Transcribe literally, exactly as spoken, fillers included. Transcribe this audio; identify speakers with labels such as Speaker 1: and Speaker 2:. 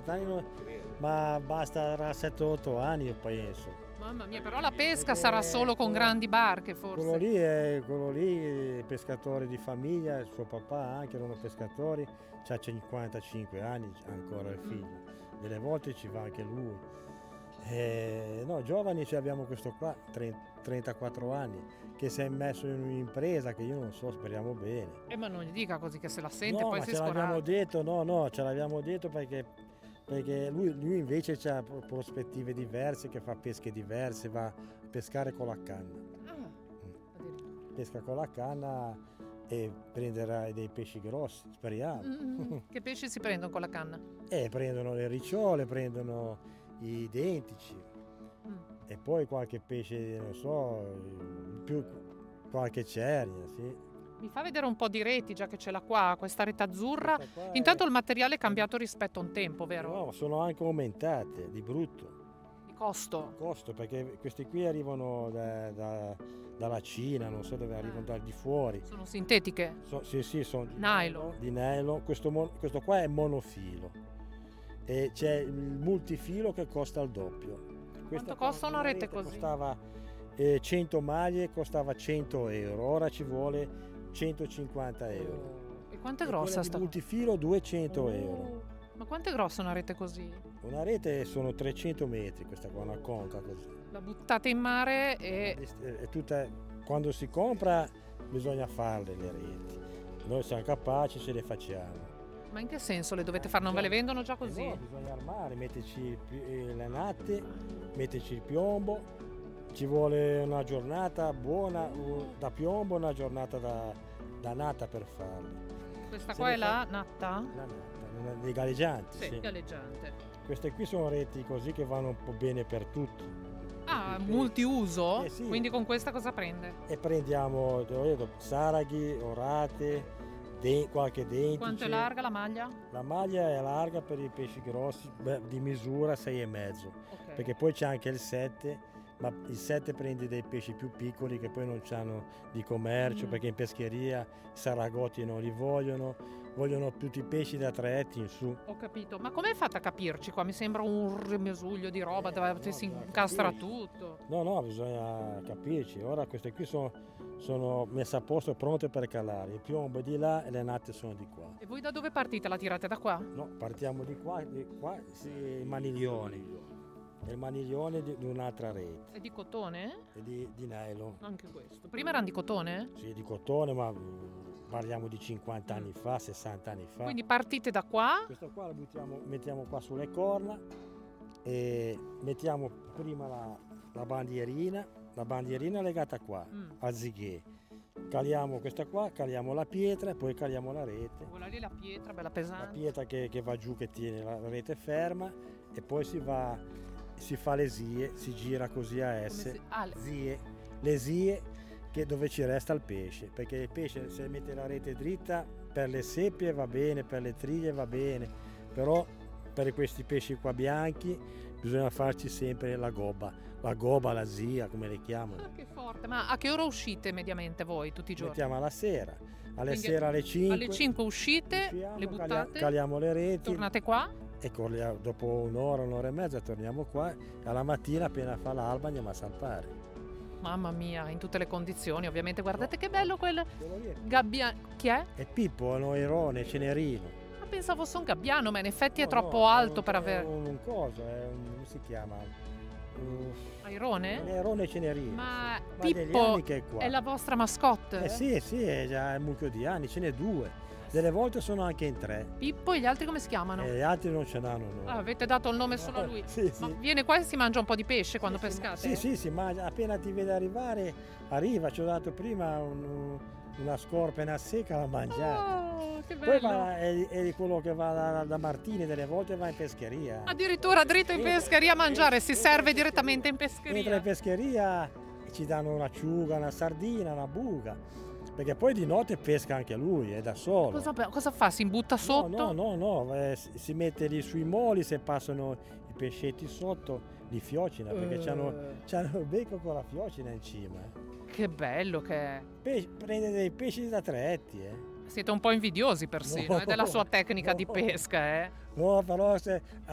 Speaker 1: sette anni, no, ma basta sette otto anni, io penso.
Speaker 2: Mamma mia, però la pesca
Speaker 1: Perché
Speaker 2: sarà solo con
Speaker 1: quello-
Speaker 2: grandi barche, forse.
Speaker 1: Quello lì è quello lì, pescatore di famiglia, il suo papà anche erano pescatori, c'ha cinquantacinque anni, c'ha ancora il figlio. Delle volte ci va anche lui. Eh, no, giovani ci abbiamo questo qua, tre- trentaquattro anni, che si è messo in un'impresa che io non so, speriamo bene.
Speaker 2: Eh, ma non gli dica così che se la sente
Speaker 1: No,
Speaker 2: poi
Speaker 1: ma
Speaker 2: si
Speaker 1: ce l'abbiamo
Speaker 2: scoraggia.
Speaker 1: detto, no, no, ce l'abbiamo detto perché, perché lui, lui invece ha prospettive diverse, che fa pesche diverse, va a pescare con la canna.
Speaker 2: Ah, addirittura.
Speaker 1: Pesca con la canna e prenderà dei pesci grossi, speriamo.
Speaker 2: Mm, che pesci si prendono con la canna?
Speaker 1: E prendono le ricciole, prendono i dentici
Speaker 2: Mm.
Speaker 1: e poi qualche pesce, non so, più qualche cernia, sì.
Speaker 2: Mi fa vedere un po' di reti, già che ce l'ha qua, questa rete azzurra.
Speaker 1: Questa qua è-
Speaker 2: Intanto il materiale è cambiato rispetto a un tempo, vero?
Speaker 1: No, sono anche aumentate di brutto.
Speaker 2: Di costo.
Speaker 1: Costo perché questi qui arrivano da- da- dalla Cina, non so dove arrivano, dal di fuori.
Speaker 2: Sono sintetiche.
Speaker 1: So- sì, sì, sono di
Speaker 2: Nylon.
Speaker 1: di nylon. Questo, mo- questo qua è monofilo e c'è il multifilo che costa il doppio. Questa qua,
Speaker 2: costa una rete così?
Speaker 1: Costava eh, cento maglie, costava cento euro, ora ci vuole centocinquanta euro.
Speaker 2: E quanto è
Speaker 1: E
Speaker 2: grossa
Speaker 1: quella di
Speaker 2: sta?
Speaker 1: multifilo duecento euro.
Speaker 2: Oh, ma quanto è grossa una rete così?
Speaker 1: Una rete sono trecento metri, questa qua, una conca così.
Speaker 2: La buttate in mare e...
Speaker 1: È tutta, quando si compra bisogna farle le reti. Noi siamo capaci, ce le facciamo.
Speaker 2: Ma in che senso le dovete fare? Non ve le vendono già così?
Speaker 1: Eh no, bisogna armare, metterci il pi- eh, le natte, metterci il piombo. Ci vuole una giornata buona uh, da piombo, una giornata da, da nata per farle.
Speaker 2: Questa
Speaker 1: Se
Speaker 2: qua
Speaker 1: ne
Speaker 2: è
Speaker 1: fa-
Speaker 2: la natta?
Speaker 1: La nata, una- dei galleggianti.
Speaker 2: Sì,
Speaker 1: sì.
Speaker 2: galleggiante.
Speaker 1: Queste qui sono reti così che vanno un po' bene per tutti.
Speaker 2: Ah,
Speaker 1: Tutti i
Speaker 2: multiuso?
Speaker 1: Eh sì.
Speaker 2: Quindi con questa cosa prende?
Speaker 1: E prendiamo te l'ho detto, saraghi, orate, de- qualche dentice.
Speaker 2: Quanto è larga la maglia?
Speaker 1: La maglia è larga per i pesci grossi, beh, di misura sei e mezzo,
Speaker 2: Ok.
Speaker 1: perché poi c'è anche il sette, ma il sette prende dei pesci più piccoli che poi non hanno di commercio,
Speaker 2: Mm.
Speaker 1: perché in pescheria i saragotti non li vogliono, vogliono tutti i pesci da tre etti in su.
Speaker 2: Ho capito. Ma come fate a capirci qua? Mi sembra un rimesuglia di roba
Speaker 1: Eh,
Speaker 2: dove
Speaker 1: no,
Speaker 2: si
Speaker 1: bisogna
Speaker 2: incastra
Speaker 1: capirci.
Speaker 2: tutto.
Speaker 1: No, no, bisogna capirci. Ora queste qui sono, sono messe a posto, pronte per calare. Il piombo è di là e le natte sono di qua.
Speaker 2: E voi da dove partite? La tirate da qua?
Speaker 1: No, partiamo di qua, di qua sì, i maniglioni. È il maniglione di, di un'altra rete,
Speaker 2: È di cotone?
Speaker 1: è di, di nylon.
Speaker 2: Anche questo. Prima erano di cotone?
Speaker 1: Sì, di cotone, ma mm, parliamo di cinquanta anni fa, sessanta anni fa.
Speaker 2: Quindi partite da qua?
Speaker 1: Questo qua lo buttiamo, mettiamo qua sulle corna e mettiamo prima la, la bandierina, la bandierina legata qua,
Speaker 2: Mm.
Speaker 1: al zighe. Caliamo questa qua, caliamo la pietra e poi caliamo la rete.
Speaker 2: Quella lì è la pietra, bella
Speaker 1: La
Speaker 2: pesante.
Speaker 1: pietra che, che va giù, che tiene la rete ferma e poi si va, si fa le zie, si gira così a
Speaker 2: Come
Speaker 1: S,
Speaker 2: si- ah, le-
Speaker 1: zie, le zie che dove ci resta il pesce, perché il pesce se mette la rete dritta per le seppie va bene, per le triglie va bene, però per questi pesci qua bianchi bisogna farci sempre la gobba, la gobba, la zia, come le chiamano.
Speaker 2: Ah, che forte. Ma a che ora uscite mediamente voi tutti i giorni?
Speaker 1: Mettiamo alla sera, alle
Speaker 2: Quindi
Speaker 1: sera alle cinque,
Speaker 2: Alle cinque uscite,
Speaker 1: usciamo,
Speaker 2: le
Speaker 1: calia-
Speaker 2: buttate,
Speaker 1: caliamo le reti.
Speaker 2: tornate qua.
Speaker 1: E corria- dopo un'ora, un'ora e mezza torniamo qua e alla mattina appena fa l'alba andiamo a salpare.
Speaker 2: Mamma mia, in tutte le condizioni, ovviamente. Guardate che bello quel
Speaker 1: Quello lì è-
Speaker 2: gabbiano. Chi è?
Speaker 1: è Pippo, è un oirone, cenerino.
Speaker 2: Ma pensavo fosse un gabbiano, ma in effetti è
Speaker 1: No,
Speaker 2: troppo
Speaker 1: no,
Speaker 2: alto
Speaker 1: un-
Speaker 2: per
Speaker 1: È
Speaker 2: avere.
Speaker 1: un, un coso, è un, come si chiama? Un,
Speaker 2: Airone?
Speaker 1: un airone cenerino.
Speaker 2: Ma
Speaker 1: sì. Ma degli
Speaker 2: Pippo
Speaker 1: anni che è qua.
Speaker 2: è la vostra mascotte?
Speaker 1: Eh sì, sì, è già un mucchio di anni, ce n'è due. Delle volte sono anche in tre.
Speaker 2: Pippo e gli altri come si chiamano?
Speaker 1: E gli altri non ce l'hanno. No.
Speaker 2: Ah, avete dato il nome solo a lui.
Speaker 1: Sì, sì.
Speaker 2: Ma viene qua e si mangia un po' di pesce quando
Speaker 1: Sì, sì,
Speaker 2: pescate?
Speaker 1: Sì, sì, si mangia. Appena ti vede arrivare, arriva. Ci ho dato prima un- una scorpena secca, l'ha mangiata.
Speaker 2: Oh, che
Speaker 1: Poi
Speaker 2: bello.
Speaker 1: va, è, è quello che va da, da Martini, delle volte va in pescheria.
Speaker 2: Addirittura dritto in
Speaker 1: Entra-
Speaker 2: pescheria a mangiare, si
Speaker 1: entra in
Speaker 2: serve
Speaker 1: pescheria.
Speaker 2: direttamente in
Speaker 1: Entra
Speaker 2: pescheria.
Speaker 1: in pescheria e ci danno un'acciuga, una sardina, una buca. Perché poi di notte pesca anche lui, è da solo.
Speaker 2: Cosa, cosa fa? Si imbutta sotto?
Speaker 1: No, no, no, no, eh, si si mette lì sui moli, se passano i pescetti sotto, li fiocina, perché
Speaker 2: Eh.
Speaker 1: c'hanno, c'hanno il becco con la fiocina in cima. eh.
Speaker 2: Che bello che è.
Speaker 1: Pe- prende dei pesci da tre etti, eh.
Speaker 2: Siete un po' invidiosi persino,
Speaker 1: No,
Speaker 2: eh, della sua tecnica di
Speaker 1: no.
Speaker 2: pesca, eh.
Speaker 1: No, però se